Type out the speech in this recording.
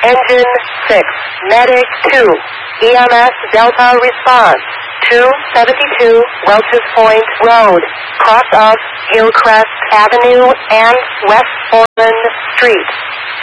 Engine 6, Medic 2, EMS Delta response, 272 Welch's Point Road, cross of Hillcrest Avenue and West Foreland Street.